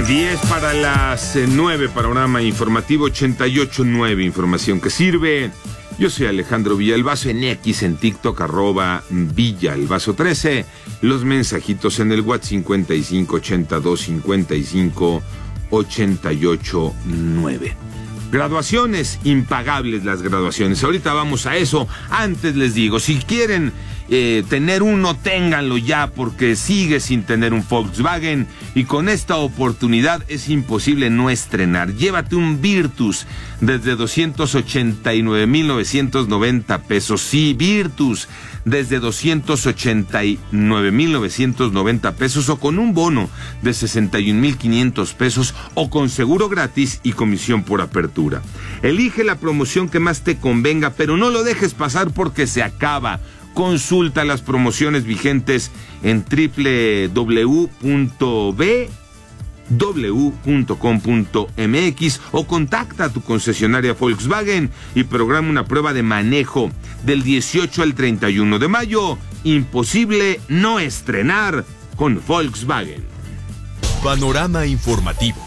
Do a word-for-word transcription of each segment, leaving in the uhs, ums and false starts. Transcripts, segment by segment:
diez para las nueve, panorama informativo ochenta y ocho punto nueve, información que sirve. Yo soy Alejandro Villalbazo, en X, en TikTok, arroba Villalbazo trece. Los mensajitos en el WhatsApp cincuenta y cinco ochenta y dos cincuenta y cinco ochenta y ocho nueve. Graduaciones, impagables las graduaciones. Ahorita vamos a eso. Antes les digo, si quieren eh, tener uno, ténganlo ya, porque sigue sin tener un Volkswagen y con esta oportunidad es imposible no estrenar. Llévate un Virtus desde doscientos ochenta y nueve mil novecientos noventa pesos. Sí, Virtus desde doscientos ochenta y nueve mil novecientos noventa pesos, o con un bono de sesenta y un mil quinientos pesos, o con seguro gratis y comisión por apertura. Elige la promoción que más te convenga, pero no lo dejes pasar porque se acaba. Consulta las promociones vigentes en doble u doble u doble u punto b w punto com punto m x o contacta a tu concesionaria Volkswagen y programa una prueba de manejo del dieciocho al treinta y uno de mayo. Imposible no estrenar con Volkswagen. Panorama informativo.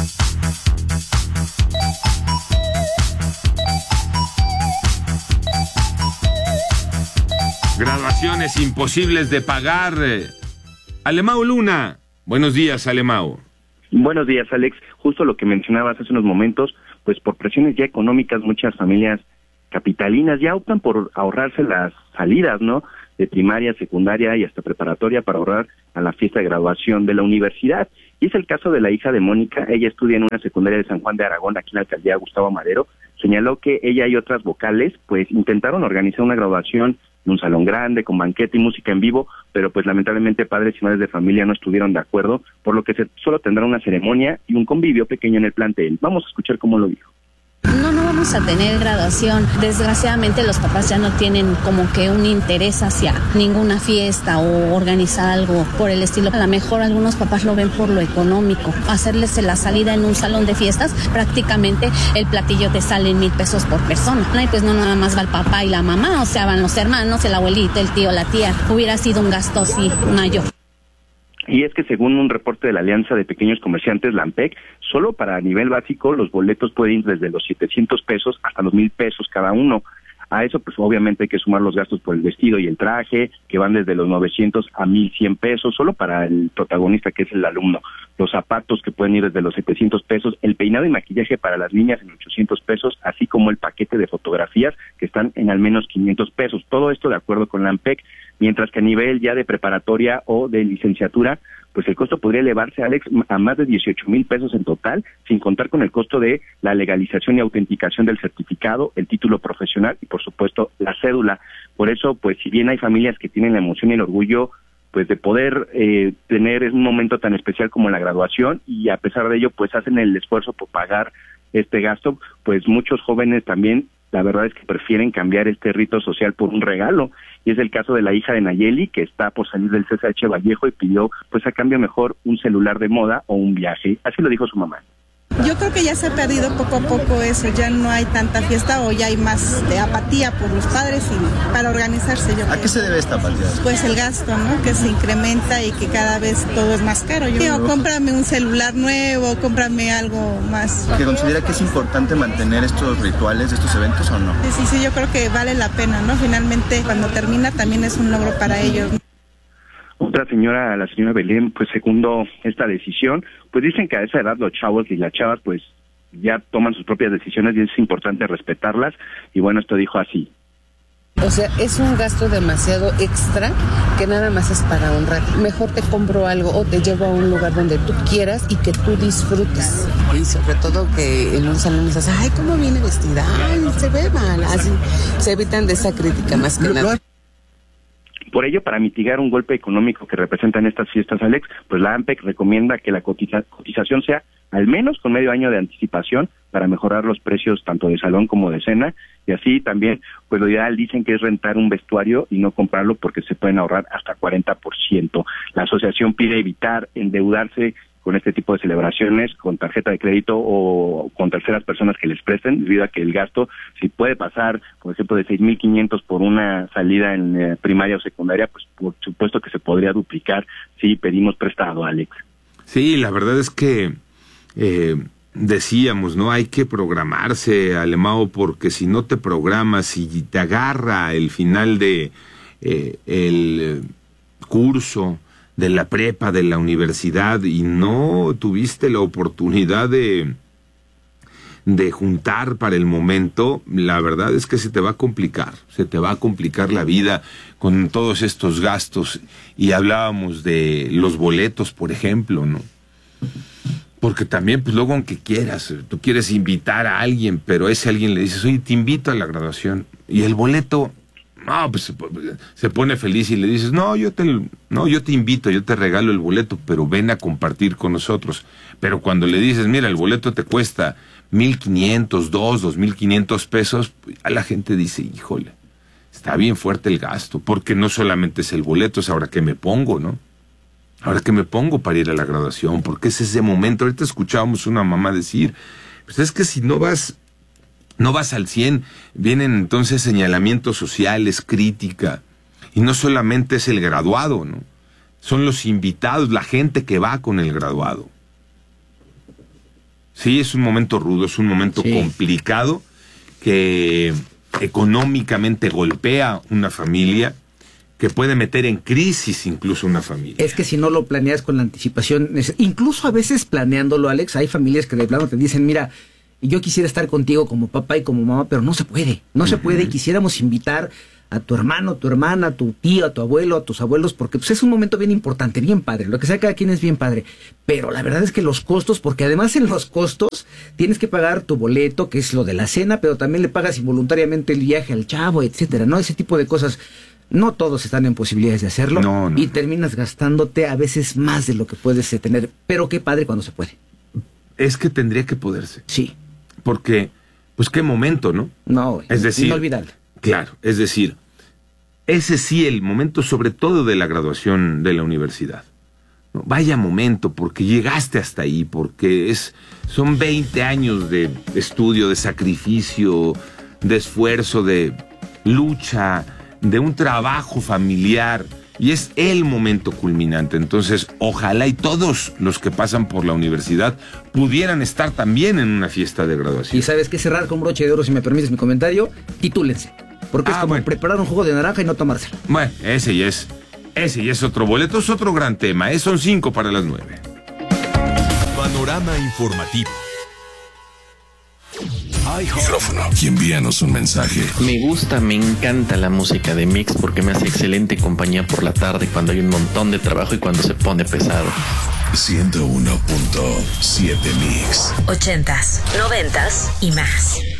Graduaciones imposibles de pagar. Alemao Luna. Buenos días, Alemao. Buenos días, Alex. Justo lo que mencionabas hace unos momentos, pues por presiones ya económicas, muchas familias capitalinas ya optan por ahorrarse las salidas, ¿no?, de primaria, secundaria y hasta preparatoria para ahorrar a la fiesta de graduación de la universidad. Y es el caso de la hija de Mónica. Ella estudia en una secundaria de San Juan de Aragón, aquí en la alcaldía Gustavo Madero. Señaló que ella y otras vocales pues intentaron organizar una graduación en un salón grande, con banquete y música en vivo, pero pues lamentablemente padres y madres de familia no estuvieron de acuerdo, por lo que se, solo tendrá una ceremonia y un convivio pequeño en el plantel. Vamos a escuchar cómo lo dijo. No, no vamos a tener graduación. Desgraciadamente los papás ya no tienen como que un interés hacia ninguna fiesta o organizar algo por el estilo. A lo mejor algunos papás lo ven por lo económico. Hacerles la salida en un salón de fiestas, prácticamente el platillo te sale en mil pesos por persona. Y pues no nada más va el papá y la mamá, o sea, van los hermanos, el abuelito, el tío, la tía. Hubiera sido un gasto así mayor. Y es que según un reporte de la Alianza de Pequeños Comerciantes, la AMPEC, solo para nivel básico los boletos pueden ir desde los setecientos pesos hasta los mil pesos cada uno. A eso pues obviamente hay que sumar los gastos por el vestido y el traje, que van desde los novecientos a mil cien pesos, solo para el protagonista, que es el alumno. Los zapatos, que pueden ir desde los setecientos pesos, el peinado y maquillaje para las niñas en ochocientos pesos, así como el paquete de fotografías, que están en al menos quinientos pesos. Todo esto de acuerdo con la AMPEC, mientras que a nivel ya de preparatoria o de licenciatura, pues el costo podría elevarse, Alex, a más de dieciocho mil pesos en total, sin contar con el costo de la legalización y autenticación del certificado, el título profesional y, por supuesto, la cédula. Por eso, pues, si bien hay familias que tienen la emoción y el orgullo, pues, de poder eh, tener un momento tan especial como la graduación, y a pesar de ello, pues, hacen el esfuerzo por pagar este gasto, pues, muchos jóvenes también, la verdad es que prefieren cambiar este rito social por un regalo, y es el caso de la hija de Nayeli, que está por salir del C C H Vallejo y pidió, pues a cambio mejor, un celular de moda o un viaje. Así lo dijo su mamá. Yo creo que ya se ha perdido poco a poco eso, ya no hay tanta fiesta o ya hay más de apatía por los padres y para organizarse. Yo ¿A creo. qué se debe esta apatía? Pues el gasto, ¿no? Que se incrementa y que cada vez todo es más caro. Yo digo, cómprame un celular nuevo, cómprame algo más. ¿Que considera que es importante mantener estos rituales, estos eventos o no? Sí, sí, sí, yo creo que vale la pena, ¿no? Finalmente, cuando termina también es un logro para ellos. Otra señora, la señora Belén, pues secundó esta decisión. Pues dicen que a esa edad los chavos y las chavas pues ya toman sus propias decisiones y es importante respetarlas. Y bueno, esto dijo así. O sea, es un gasto demasiado extra que nada más es para un rato. Mejor te compro algo o te llevo a un lugar donde tú quieras y que tú disfrutes. Y sobre todo que en un salón dices, ay, ¿cómo viene vestida? Ay, se ve mal. Así se evitan de esa crítica más que nada. Por ello, para mitigar un golpe económico que representan estas fiestas, Alex, pues la AMPEC recomienda que la cotiza- cotización sea al menos con medio año de anticipación para mejorar los precios tanto de salón como de cena, y así también, pues lo ideal dicen que es rentar un vestuario y no comprarlo porque se pueden ahorrar hasta cuarenta por ciento. La asociación pide evitar endeudarse con este tipo de celebraciones, con tarjeta de crédito o con terceras personas que les presten, debido a que el gasto, si puede pasar, por ejemplo, de seis mil quinientos por una salida en eh, primaria o secundaria, pues por supuesto que se podría duplicar si pedimos prestado, Alex. Sí, la verdad es que eh, decíamos, ¿no? Hay que programarse, Alemão, porque si no te programas y te agarra el final de eh, el curso de la prepa, de la universidad, y no tuviste la oportunidad de, de juntar para el momento, la verdad es que se te va a complicar, se te va a complicar la vida con todos estos gastos. Y hablábamos de los boletos, por ejemplo, ¿no? Porque también, pues luego aunque quieras, tú quieres invitar a alguien, pero a ese alguien le dices, oye, te invito a la graduación, y el boleto, no, pues se pone feliz y le dices, no, yo te, no, yo te invito, yo te regalo el boleto, pero ven a compartir con nosotros. Pero cuando le dices, mira, el boleto te cuesta mil quinientos, dos, dos mil quinientos pesos, a la gente dice, híjole, está bien fuerte el gasto, porque no solamente es el boleto, es ahora que me pongo, ¿no? Ahora que me pongo para ir a la graduación, porque es ese momento. Ahorita escuchábamos una mamá decir, pues es que si no vas, no vas al cien, vienen entonces señalamientos sociales, crítica, y no solamente es el graduado, ¿no? Son los invitados, la gente que va con el graduado. Sí, es un momento rudo, es un momento sí. complicado, que económicamente golpea una familia, que puede meter en crisis incluso una familia. Es que si no lo planeas con la anticipación, incluso a veces planeándolo, Alex, hay familias que de plano te dicen, mira, yo quisiera estar contigo como papá y como mamá, pero no se puede, no uh-huh. se puede, y quisiéramos invitar a tu hermano, a tu hermana, a tu tío, a tu abuelo, a tus abuelos, porque pues es un momento bien importante, bien padre, lo que sea, cada quien es bien padre, pero la verdad es que los costos, porque además en los costos tienes que pagar tu boleto, que es lo de la cena, pero también le pagas involuntariamente el viaje al chavo, etcétera, ¿no? Ese tipo de cosas. No todos están en posibilidades de hacerlo, no, no, y terminas gastándote a veces más de lo que puedes tener, pero qué padre cuando se puede. Es que tendría que poderse. Sí. Porque, pues qué momento, ¿no? No, es decir, inolvidable. Claro, es decir, ese sí el momento sobre todo de la graduación de la universidad. ¿No? Vaya momento, porque llegaste hasta ahí, porque es son veinte años de estudio, de sacrificio, de esfuerzo, de lucha, de un trabajo familiar, y es el momento culminante. Entonces, ojalá y todos los que pasan por la universidad pudieran estar también en una fiesta de graduación. Y sabes qué, cerrar con broche de oro, si me permites mi comentario, titúlense, porque ah, es como bueno. preparar un jugo de naranja y no tomárselo. Bueno, ese ya es, ese ya es otro boleto, es otro gran tema, ¿eh? Son cinco para las nueve. Panorama informativo. Micrófono y envíanos un mensaje. Me gusta, me encanta la música de Mix porque me hace excelente compañía por la tarde cuando hay un montón de trabajo y cuando se pone pesado. ciento uno punto siete Mix. Ochentas, noventas y más.